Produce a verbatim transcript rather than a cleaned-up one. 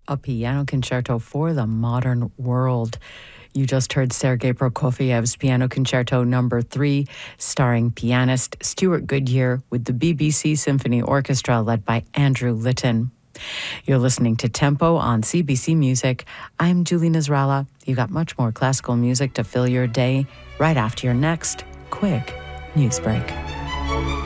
A piano concerto for the modern world. You just heard Sergei Prokofiev's Piano Concerto Number Three, starring pianist Stuart Goodyear with the B B C Symphony Orchestra led by Andrew Litton. You're listening to Tempo on C B C Music. I'm Julie Nasrallah. You've got much more classical music to fill your day right after your next quick news break.